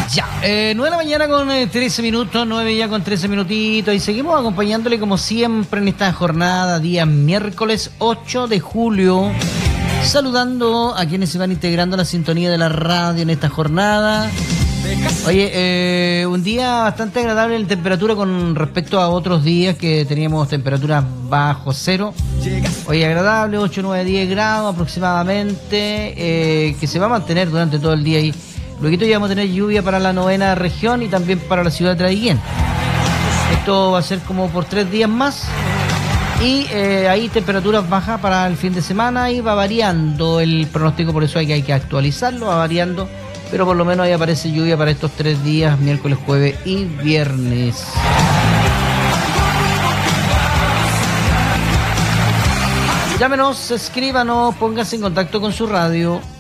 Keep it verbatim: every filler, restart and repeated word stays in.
Ya, eh, nueve de la mañana con eh, trece minutos, nueve ya con trece minutitos, y seguimos acompañándole como siempre en esta jornada, día miércoles ocho de julio, saludando a quienes se van integrando a la sintonía de la radio en esta jornada. Oye, eh, un día bastante agradable en temperatura con respecto a otros días que teníamos temperaturas bajo cero. Hoy agradable, ocho, nueve, diez grados aproximadamente, eh, que se va a mantener durante todo el día ahí. Luego ya vamos a tener lluvia para la novena región y también para la ciudad de Traiguén. Esto va a ser como por tres días más. Y eh, hay temperaturas bajas para el fin de semana y va variando el pronóstico, por eso hay que, hay que actualizarlo, va variando. Pero por lo menos ahí aparece lluvia para estos tres días, miércoles, jueves y viernes. Llámenos, escríbanos, póngase en contacto con su radio.